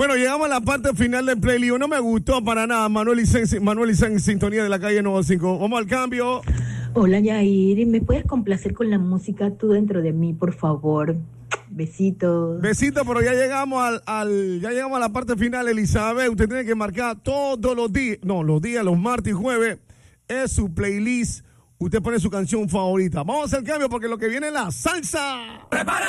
Bueno, llegamos a la parte final del playlist. No me gustó para nada. Manuel Licen en sintonía de la calle 95. Vamos al cambio. Hola, Yair. ¿Me puedes complacer con la música Tú dentro de mí, por favor? Besitos. Besitos, pero ya llegamos ya llegamos a la parte final, Elizabeth. Usted tiene que marcar todos los días, los martes y jueves, es su playlist. Usted pone su canción favorita. Vamos al cambio porque lo que viene es la salsa. ¡Prepara!